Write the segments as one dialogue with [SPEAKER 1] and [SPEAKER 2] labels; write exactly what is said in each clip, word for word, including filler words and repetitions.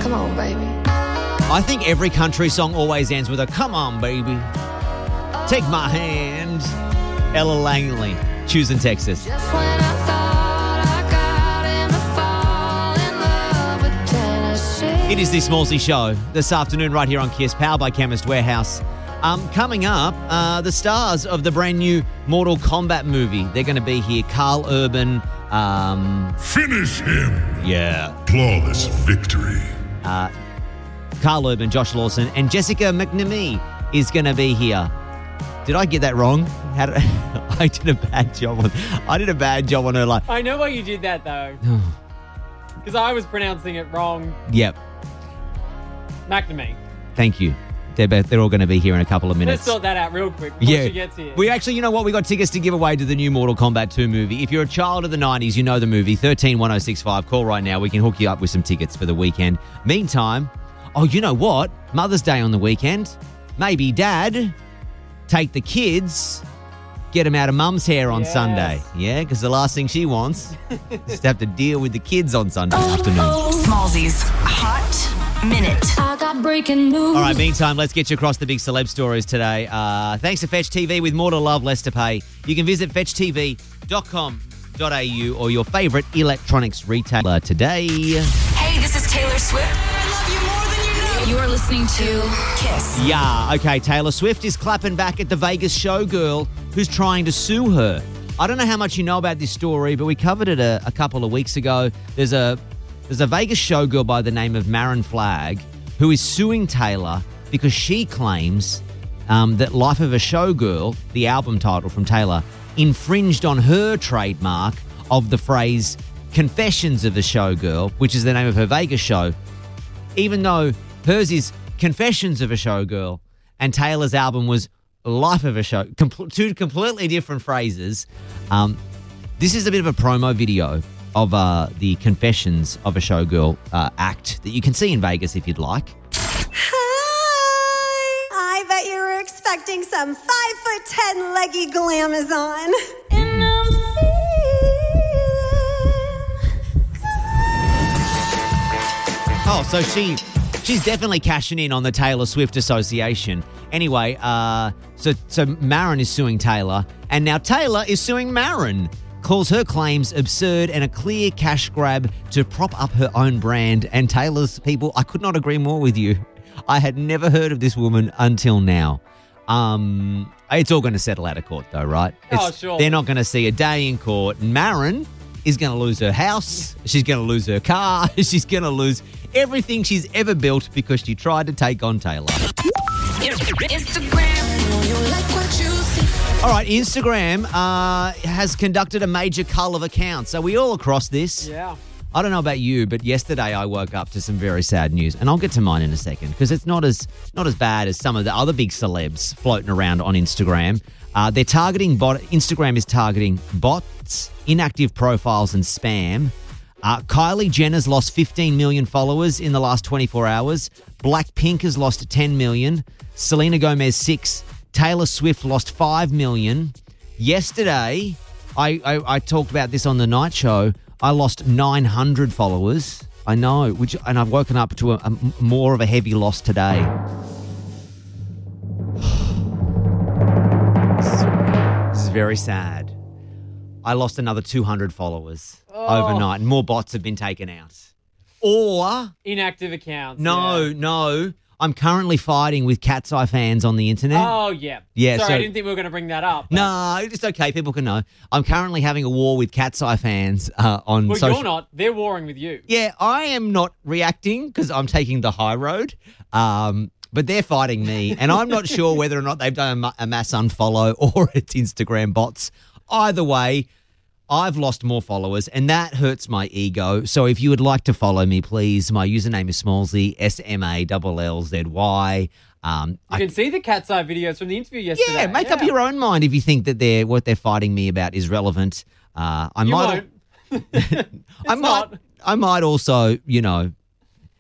[SPEAKER 1] Come on, baby.
[SPEAKER 2] I think every country song always ends with a "Come on, baby, take my hand." Ella Langley, Choosing Texas.
[SPEAKER 1] Just when I thought I got him to fall in love with Tennessee.
[SPEAKER 2] It is the Smallsy Show this afternoon right here on Kiss, powered by Chemist Warehouse. Um, coming up, uh, the stars of the brand new Mortal Kombat movie. They're going to be here. Carl Urban. Um,
[SPEAKER 3] Finish him.
[SPEAKER 2] yeah.
[SPEAKER 3] Flawless victory.
[SPEAKER 2] Uh, Carl Urban, Josh Lawson, and Jessica McNamee is going to be here. Did I get that wrong? How did I, I did a bad job on. I did a bad job on her. Like,
[SPEAKER 4] I know why you did that, though. Because I was pronouncing it wrong.
[SPEAKER 2] Yep.
[SPEAKER 4] McNamee.
[SPEAKER 2] Thank you. They're both, they're all going to be here in a couple of minutes.
[SPEAKER 4] Let's sort that out real quick before
[SPEAKER 2] Yeah.
[SPEAKER 4] she gets here.
[SPEAKER 2] We actually, you know what? We got tickets to give away to the new Mortal Kombat two movie. If you're a child of the nineties, you know the movie. one three one oh six five. Call right now. We can hook you up with some tickets for the weekend. Meantime, oh, you know what? Mother's Day on the weekend. Maybe Dad, take the kids, get them out of Mum's hair on
[SPEAKER 4] Yes.
[SPEAKER 2] Sunday. Yeah, because the last thing she wants is to have to deal with the kids on Sunday afternoon.
[SPEAKER 5] Smallsy's Hot Minute.
[SPEAKER 1] I got breaking news.
[SPEAKER 2] All right, meantime, let's get you across the big celeb stories today. Uh, thanks to Fetch T V. With more to love, less to pay. You can visit fetch t v dot com dot a u or your favourite electronics retailer today.
[SPEAKER 5] Hey, this is Taylor Swift. I love you more than you know. You are listening to Kiss.
[SPEAKER 2] Yeah, okay, Taylor Swift is clapping back at the Vegas showgirl who's trying to sue her. I don't know how much you know about this story, but we covered it a, a couple of weeks ago. There's a there's a Vegas showgirl by the name of Marin Flagg who is suing Taylor because she claims um, that Life of a Showgirl, the album title from Taylor, infringed on her trademark of the phrase Confessions of a Showgirl, which is the name of her Vegas show, even though hers is Confessions of a Showgirl and Taylor's album was Life of a Show. Com- two completely different phrases. Um, this is a bit of a promo video of uh, the Confessions of a Showgirl uh, act that you can see in Vegas if you'd like.
[SPEAKER 6] Hi! I bet you were expecting some five foot ten leggy glamazon. And I'm
[SPEAKER 2] Oh, so she she's definitely cashing in on the Taylor Swift Association. Anyway, uh, so so Marin is suing Taylor, and now Taylor is suing Marin. Calls her claims absurd and a clear cash grab to prop up her own brand. And Taylor's people, I could not agree more with you. I had never heard of this woman until now. Um, it's all going to settle out of court, though, right?
[SPEAKER 4] Oh,
[SPEAKER 2] It's-
[SPEAKER 4] sure.
[SPEAKER 2] They're not going to see a day in court. Marin is going to lose her house. She's going to lose her car. She's going to lose everything she's ever built because she tried to take on Taylor.
[SPEAKER 5] Instagram.
[SPEAKER 2] All right, Instagram uh, has conducted a major cull of accounts. Are we all across this?
[SPEAKER 4] Yeah.
[SPEAKER 2] I don't know about you, but yesterday I woke up to some very sad news, and I'll get to mine in a second because it's not as not as bad as some of the other big celebs floating around on Instagram. Uh, they're targeting bot. Instagram is targeting bots, inactive profiles, and spam. Uh, Kylie Jenner's lost fifteen million followers in the last twenty-four hours. Blackpink has lost ten million. Selena Gomez six. Taylor Swift lost five million. Yesterday, I, I, I talked about this on the night show. I lost nine hundred followers. I know, which, and I've woken up to a, a more of a heavy loss today. This is very sad. I lost another two hundred followers
[SPEAKER 4] Oh.
[SPEAKER 2] overnight, and more bots have been taken out. Or,
[SPEAKER 4] Inactive accounts.
[SPEAKER 2] no,
[SPEAKER 4] yeah.
[SPEAKER 2] no, I'm currently fighting with Cat's Eye fans on the internet.
[SPEAKER 4] Oh, yeah.
[SPEAKER 2] Yeah,
[SPEAKER 4] Sorry,
[SPEAKER 2] so-
[SPEAKER 4] I didn't think we were going to bring that up. but-
[SPEAKER 2] No, it's okay. People can know. I'm currently having a war with Cat's Eye fans uh, on
[SPEAKER 4] Well,
[SPEAKER 2] social.
[SPEAKER 4] you're not. They're warring with you.
[SPEAKER 2] Yeah, I am not reacting because I'm taking the high road. Um, but they're fighting me, and I'm not sure whether or not they've done a, ma- a mass unfollow or it's Instagram bots. Either way, I've lost more followers, and that hurts my ego. So if you would like to follow me, please, my username is Smallsy, S M A L L Z Y. Um,
[SPEAKER 4] You
[SPEAKER 2] I
[SPEAKER 4] can see the cat's eye videos from the interview yesterday.
[SPEAKER 2] Yeah, make up your own mind if you think that they're what they're fighting me about is relevant. Uh, I
[SPEAKER 4] You
[SPEAKER 2] might,
[SPEAKER 4] won't.
[SPEAKER 2] I might,
[SPEAKER 4] not.
[SPEAKER 2] I might also, you know,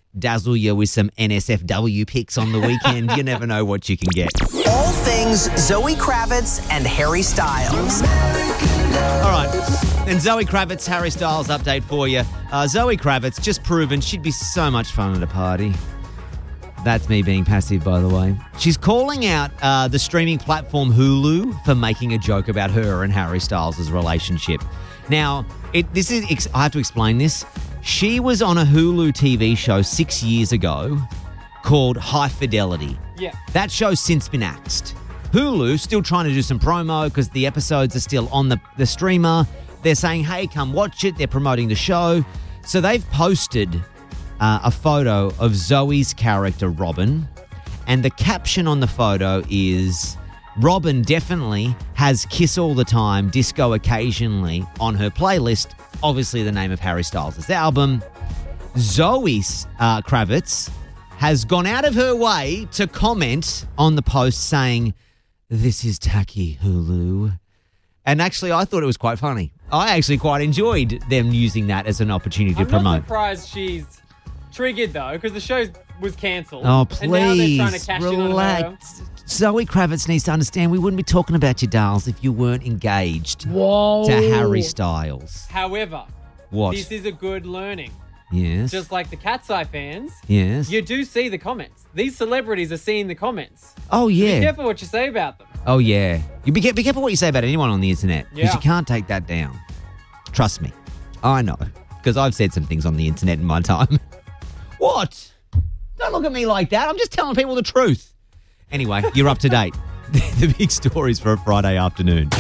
[SPEAKER 2] dazzle you with some N S F W picks on the weekend. You never know what you can get.
[SPEAKER 7] All things Zoe Kravitz and Harry Styles.
[SPEAKER 2] All right. And Zoe Kravitz, Harry Styles update for you. Uh, Zoe Kravitz, just proven she'd be so much fun at a party. That's me being passive, by the way. She's calling out uh, the streaming platform Hulu for making a joke about her and Harry Styles' relationship. Now, it, this is I have to explain this. She was on a Hulu T V show six years ago called High Fidelity.
[SPEAKER 4] Yeah.
[SPEAKER 2] That show's since been axed. Hulu still trying to do some promo because the episodes are still on the, the streamer. They're saying, hey, come watch it. They're promoting the show. So they've posted uh, a photo of Zoe's character, Robin. And the caption on the photo is, Robin definitely has Kiss All the Time, Disco Occasionally on her playlist. Obviously the name of Harry Styles' album. Zoe uh, Kravitz has gone out of her way to comment on the post saying, this is tacky, Hulu. And actually, I thought it was quite funny. I actually quite enjoyed them using that as an opportunity to
[SPEAKER 4] I'm
[SPEAKER 2] promote.
[SPEAKER 4] not surprised she's triggered, though, because the show was cancelled.
[SPEAKER 2] Oh,
[SPEAKER 4] And now they're trying
[SPEAKER 2] please,
[SPEAKER 4] to cash in on her.
[SPEAKER 2] relax. Zoe Kravitz needs to understand we wouldn't be talking about you, dolls, if you weren't engaged
[SPEAKER 4] Whoa.
[SPEAKER 2] to Harry Styles.
[SPEAKER 4] However,
[SPEAKER 2] What?
[SPEAKER 4] this is a good learning.
[SPEAKER 2] Yes.
[SPEAKER 4] Just like the Cat's Eye fans,
[SPEAKER 2] yes.
[SPEAKER 4] you do see the comments. These celebrities are seeing the comments.
[SPEAKER 2] Oh, yeah.
[SPEAKER 4] Be careful what you say about them.
[SPEAKER 2] Oh, yeah. You be, be careful what you say about anyone on the internet because
[SPEAKER 4] Yeah.
[SPEAKER 2] you can't take that down. Trust me. I know because I've said some things on the internet in my time. What? Don't look at me like that. I'm just telling people the truth. Anyway, you're up to date. The big stories for a Friday afternoon.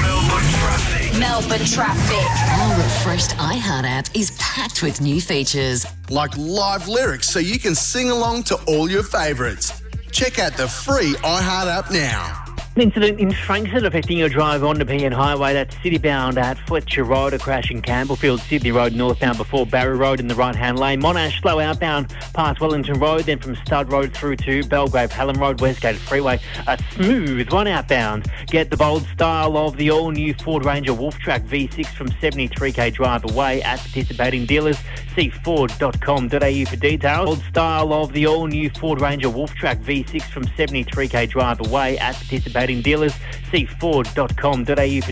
[SPEAKER 5] Melbourne traffic.
[SPEAKER 8] Our refreshed iHeart app is packed with new features.
[SPEAKER 9] Like live lyrics so you can sing along to all your favourites. Check out the free iHeart app now.
[SPEAKER 10] An incident in Frankston affecting your drive on the Nepean Highway. That's city-bound at Fletcher Road. A crash in Campbellfield, Sydney Road northbound before Barry Road in the right-hand lane. Monash slow outbound past Wellington Road, then from Stud Road through to Belgrave, Hallam Road, Westgate Freeway. A smooth one outbound. Get the bold style of the all-new Ford Ranger Wolf Track V six from seventy-three k drive away at participating dealers. See ford dot com dot a u for details. Bold style of the all-new Ford Ranger Wolf Track V six from seventy-three k drive away at participating dealers. See ford dot com dot a u for